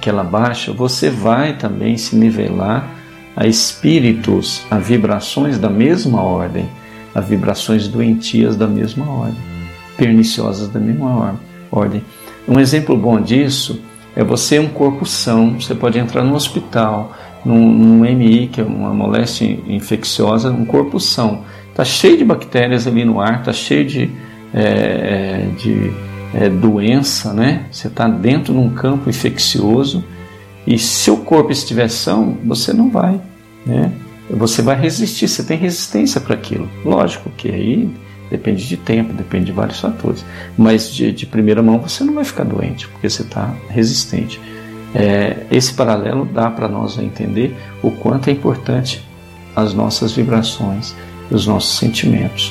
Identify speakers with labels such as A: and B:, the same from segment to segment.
A: aquela baixa, você vai também se nivelar a espíritos, a vibrações da mesma ordem, a vibrações doentias da mesma ordem, perniciosas da mesma ordem. Um exemplo bom disso é você um corpo são, você pode entrar no hospital, num MI, que é uma moléstia infecciosa, um corpo são, está cheio de bactérias ali no ar, está cheio de doença, né? Você está dentro de um campo infeccioso e se o corpo estiver são, você não vai, né? Você vai resistir, você tem resistência para aquilo. Lógico que aí depende de tempo, depende de vários fatores, mas de primeira mão você não vai ficar doente, porque você está resistente. Esse paralelo dá para nós entender o quanto é importante as nossas vibrações, os nossos sentimentos,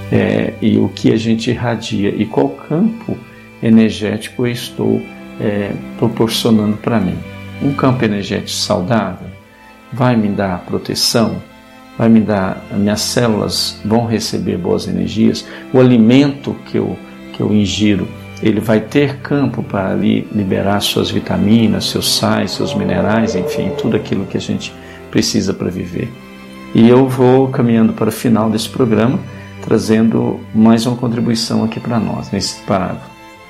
A: e o que a gente irradia e qual campo energético eu estou proporcionando para mim. Um campo energético saudável vai me dar proteção, vai me dar, minhas células vão receber boas energias, o alimento que eu ingiro, ele vai ter campo para ali liberar suas vitaminas, seus sais, seus minerais, enfim, tudo aquilo que a gente precisa para viver. E eu vou caminhando para o final desse programa, trazendo mais uma contribuição aqui para nós, nesse parágrafo.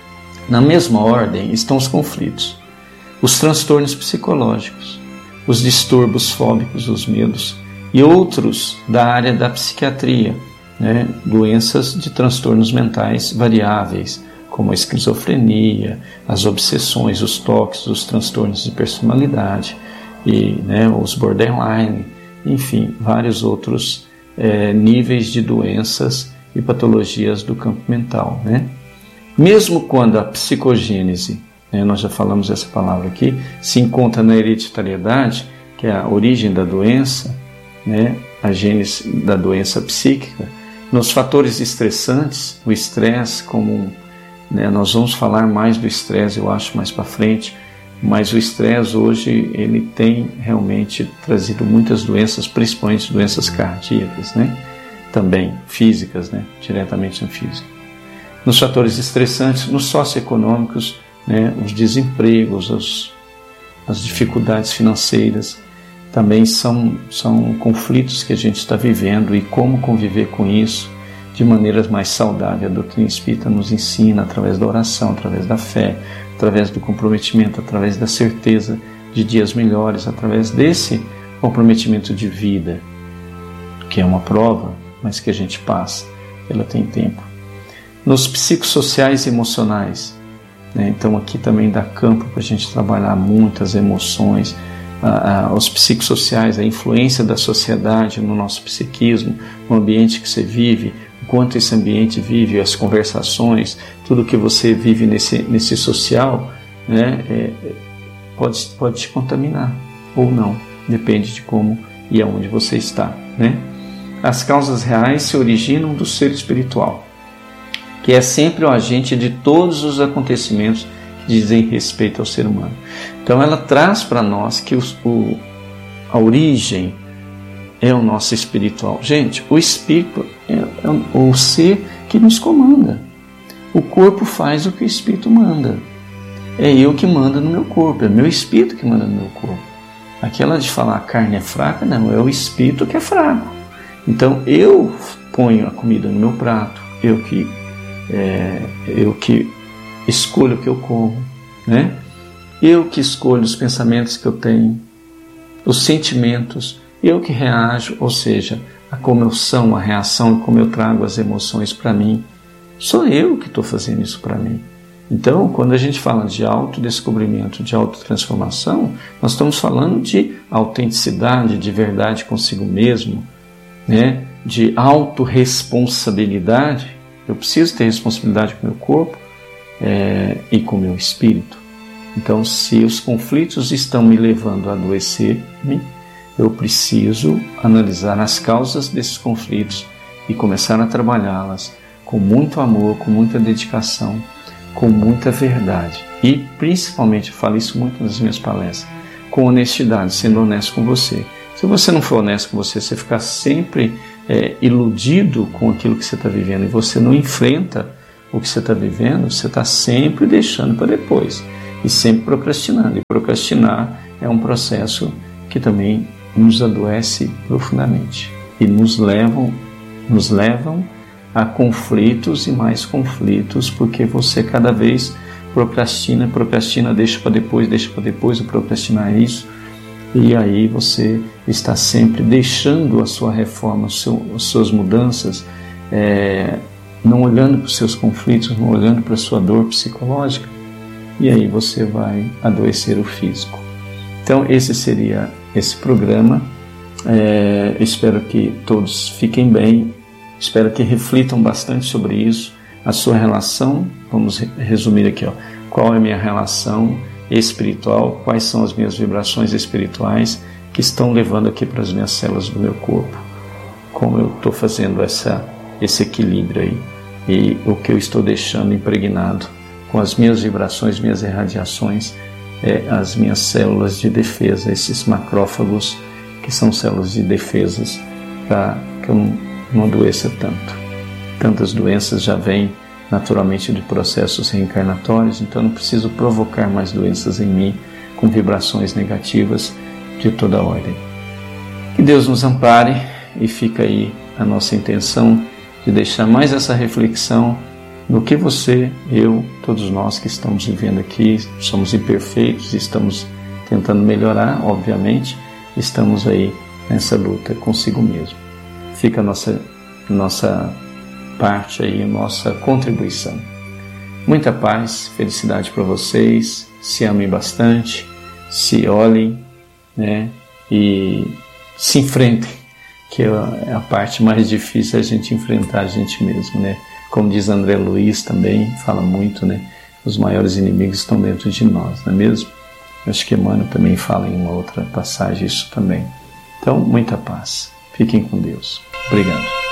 A: Na mesma ordem estão os conflitos, os transtornos psicológicos, os distúrbios fóbicos, os medos, e outros da área da psiquiatria, né? Doenças de transtornos mentais variáveis, como a esquizofrenia, as obsessões, os toques, os transtornos de personalidade, e, né, os borderline, enfim, vários outros níveis de doenças e patologias do campo mental, né? Mesmo quando a psicogênese, nós já falamos essa palavra aqui, se encontra na hereditariedade, que é a origem da doença, né, a gênese da doença psíquica, nos fatores estressantes, o estresse comum, né, nós vamos falar mais do estresse, eu acho, mais para frente, mas o estresse hoje ele tem realmente trazido muitas doenças, principalmente doenças cardíacas, né, também físicas, né, diretamente no físico. Nos fatores estressantes, nos socioeconômicos, né, os desempregos, as dificuldades financeiras, também são conflitos que a gente está vivendo e como conviver com isso de maneira mais saudável. A doutrina espírita nos ensina através da oração, através da fé, através do comprometimento, através da certeza de dias melhores, através desse comprometimento de vida, que é uma prova, mas que a gente passa, ela tem tempo. Nos psicossociais e emocionais, né? Então aqui também dá campo para a gente trabalhar muitas emoções, os psicossociais, a influência da sociedade no nosso psiquismo, no ambiente que você vive, o quanto esse ambiente vive, as conversações, tudo que você vive nesse social, né, pode te contaminar ou não, depende de como e aonde você está, né? As causas reais se originam do ser espiritual, que é sempre o agente de todos os acontecimentos que dizem respeito ao ser humano. Então ela traz para nós que a origem é o nosso espiritual. Gente, o espírito é o ser que nos comanda. O corpo faz o que o espírito manda. É eu que mando no meu corpo, é meu espírito que manda no meu corpo. Aquela de falar a carne é fraca, não, é o espírito que é fraco. Então eu ponho a comida no meu prato, eu que escolho o que eu como, né? Eu que escolho os pensamentos que eu tenho, os sentimentos, eu que reajo, ou seja, a como eu sou, a reação, como eu trago as emoções para mim. Sou eu que estou fazendo isso para mim. Então, quando a gente fala de autodescobrimento, de autotransformação, nós estamos falando de autenticidade, de verdade consigo mesmo, né? De autorresponsabilidade. Eu preciso ter responsabilidade com o meu corpo e com o meu espírito. Então, se os conflitos estão me levando a adoecer-me, eu preciso analisar as causas desses conflitos e começar a trabalhá-las com muito amor, com muita dedicação, com muita verdade. E, principalmente, eu falo isso muito nas minhas palestras, com honestidade, sendo honesto com você. Se você não for honesto com você, você ficar sempre iludido com aquilo que você está vivendo e você não enfrenta o que você está vivendo, você está sempre deixando para depois. e sempre procrastinando. E procrastinar é um processo que também nos adoece profundamente e nos levam a conflitos e mais conflitos, porque você cada vez procrastina, deixa para depois, o procrastinar é isso, e aí você está sempre deixando a sua reforma, as suas mudanças, não olhando para os seus conflitos, não olhando para a sua dor psicológica, e aí você vai adoecer o físico. Então esse seria esse programa. Espero que todos fiquem bem, espero que reflitam bastante sobre isso, a sua relação. Vamos resumir aqui, qual é a minha relação espiritual, quais são as minhas vibrações espirituais que estão levando aqui para as minhas células do meu corpo, como eu estou fazendo esse equilíbrio aí, e o que eu estou deixando impregnado com as minhas vibrações, minhas irradiações, as minhas células de defesa, esses macrófagos que são células de defesas, para que eu não adoeça tanto. Tantas doenças já vêm naturalmente de processos reencarnatórios, então eu não preciso provocar mais doenças em mim com vibrações negativas de toda ordem. Que Deus nos ampare, e fica aí a nossa intenção de deixar mais essa reflexão no que você, eu, todos nós que estamos vivendo aqui, somos imperfeitos, estamos tentando melhorar, obviamente, estamos aí nessa luta consigo mesmo. Fica a nossa parte aí, a nossa contribuição. Muita paz, felicidade para vocês, se amem bastante, se olhem, né, e se enfrentem, que é a parte mais difícil, a gente enfrentar a gente mesmo, né? Como diz André Luiz também, fala muito, né? Os maiores inimigos estão dentro de nós, não é mesmo? Acho que Emmanuel também fala em uma outra passagem isso também. Então, muita paz. Fiquem com Deus. Obrigado.